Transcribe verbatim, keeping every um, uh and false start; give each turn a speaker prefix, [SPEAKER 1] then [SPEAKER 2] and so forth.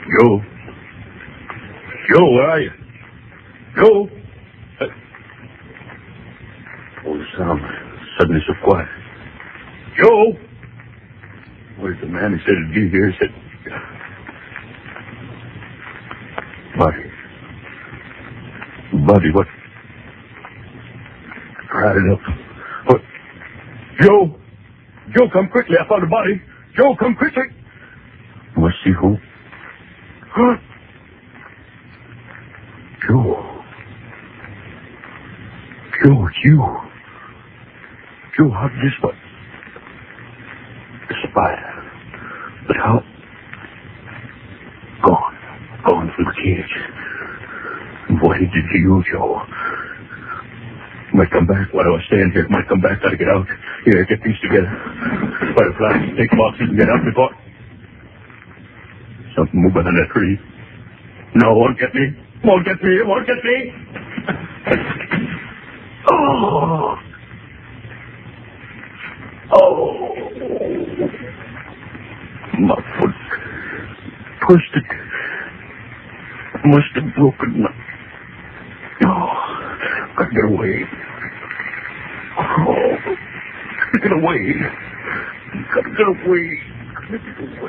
[SPEAKER 1] Joe. Joe, where are you? Joe. Uh, oh, the sound suddenly so quiet. Joe. Where's the man who said he'd be here? He said, Buddy. Buddy, what? Cried it up. What? Joe! Joe, come quickly. I found a body. Joe, come quickly. Must see who? Huh? Joe. Joe, it's you. Joe, how did this one? The spider. But how? Gone. Gone through the cage. What he did to you, Joe. Might come back while I was staying here. Might come back. Gotta get out. Here, get these together. Butterfly, take them off so you can get out before. Something move behind that tree. No, won't get me. Won't get me. It won't get me. Oh. Oh. My foot. Pushed it. Must have broken my... Oh. Gotta get away. Oh. Gotta get away. Gotta get away. Gotta get away.